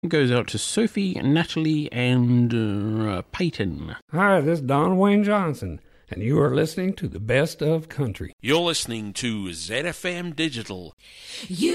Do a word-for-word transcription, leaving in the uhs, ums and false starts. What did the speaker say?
It goes out to Sophie, Natalie, and uh, Peyton. Hi, this is Don Wayne Johnson, and you are listening to the Best of Country. You're listening to Z F M Digital. You